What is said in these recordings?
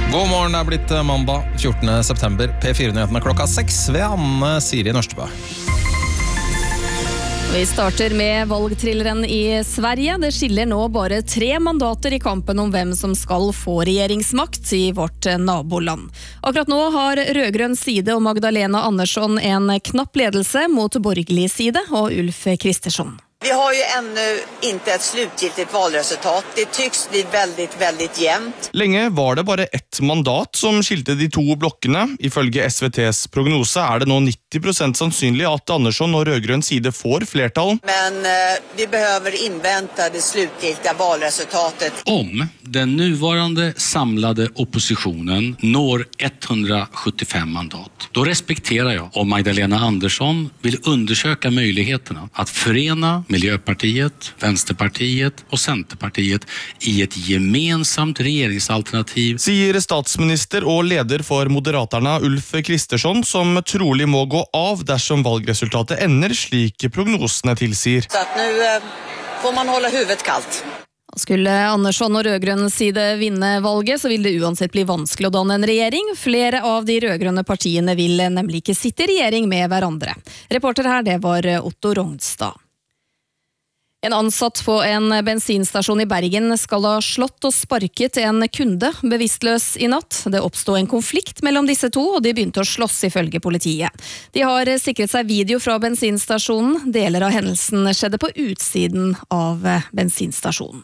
God morgen, det blitt mandag 14. september. P4-nyhetene klokka 6 ved Anne Siri Nørstebø. Vi starter med valgtrilleren i Sverige. Det skiller nå bare 3 mandater i kampen om hvem som skal få regjeringsmakt i vårt naboland. Akkurat nå har rødgrønn side og Magdalena Andersson en knapp ledelse mot borgerlig side og Ulf Kristersson. Vi har ju ännu inte ett slutgiltigt valresultat. Det tycks bli väldigt jämnt. Lenge var det bare ett mandat som skilte de to blokkene. Ifølge SVTs prognose er det nå 90% sannsynlig at Andersson og rødgrønn side får flertall. Men vi behöver invänta det slutgiltiga valresultatet. Om den nuvarande samlade oppositionen når 175 mandat, då respekterar jag om Magdalena Andersson vill undersöka möjligheterna att förena Miljöpartiet, Vänsterpartiet och Centerpartiet i ett gemensamt regeringsalternativ. Sier statsminister og leder for Moderaterna Ulf Kristersson, som trolig må gå av dersom valgresultatet ender slik prognosene tilsier. Så att nu får man hålla huvudet kallt. Skulle Andersson og rødgrønn side vinne valget, så vil det uansett bli vanskelig å danne en regjering. Flere av de rødgrønne partiene vil nemlig ikke sitte i regjering med hverandre. Reporter her, det var Otto Rognstad. En ansatt på en bensinstasjon i Bergen skal ha slått og sparket en kunde bevisstløs i natt. Det oppstod en konflikt mellom disse to, og de begynte å slåss ifølge politiet. De har sikret seg video fra bensinstasjonen. Deler av hendelsen skjedde på utsiden av bensinstasjonen.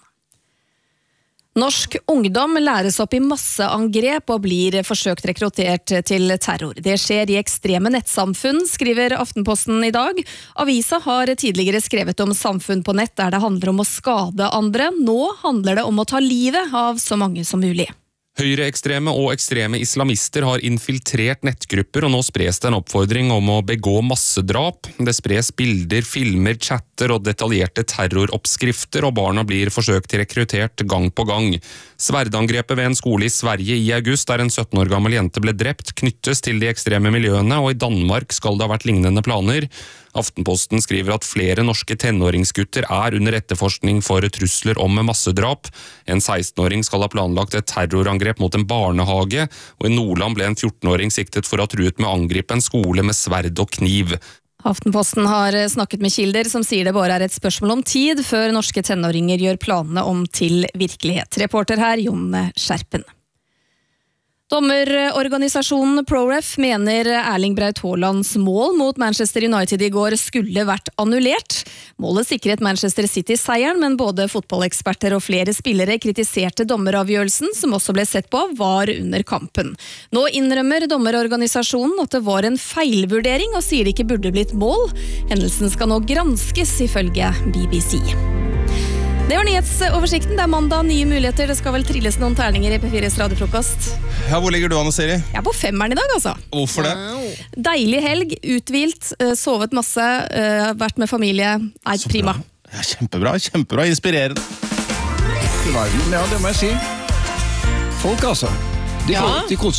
Norsk ungdom læres opp i masseangrep og blir forsøkt rekruttert til terror. Det skjer i ekstreme nettsamfunn, skriver Aftenposten i dag. Avisa har tidligere skrevet om samfunn på nett der det handler om å skade andre. Nå handler det om å ta livet av så mange som mulig. Høyreekstreme og ekstreme islamister har infiltrert nettgrupper, og nå spres det en oppfordring om å begå massedrap. Det spres bilder, filmer, chatter og detaljerte terroroppskrifter, og barna blir forsøkt rekruttert gang på gang. Sverdangrepet ved en skole i Sverige i august, der en 17 år gammel jente ble drept, knyttes til de ekstreme miljøene, og i Danmark skal det ha vært lignende planer. Aftenposten skriver at flere norske tenåringsgutter er under etterforskning for trusler om massedrap. En 16-åring skal ha planlagt et terrorangrep mot en barnehage, og i Nordland ble en 14-åring siktet for å ha truet med å angripe en skole med sverd og kniv. Aftenposten har snakket med kilder som sier det bare er et spørsmål om tid før norske tenåringer gjør planene om til virkelighet. Reporter her, Jon Skjerpen. Dommerorganisasjonen ProRef mener Erling Braut Haalands mål mot Manchester United i går skulle vært annullert. Målet sikret Manchester City seieren, men både fotballeksperter og flere spillere kritiserte dommeravgjørelsen, som også ble sett på var under kampen. Nå innrømmer dommerorganisasjonen at det var en feilvurdering, og sier det ikke burde blitt mål. Hendelsen skal nå granskes ifølge BBC. Det var nyhetsoversikten. Det er mandag, nye muligheter. Det skal vel trilles noen terninger i P4s radiofrokost. Ja, hvor ligger du, Anne Siri? Jeg er på 5-eren i dag, altså. Hvorfor det? Deilig helg, uthvilt, sovet masse, vært med familie. Nei, prima. Ja, kjempebra, inspirerende. Ja, det må jeg si. Folk altså. De koser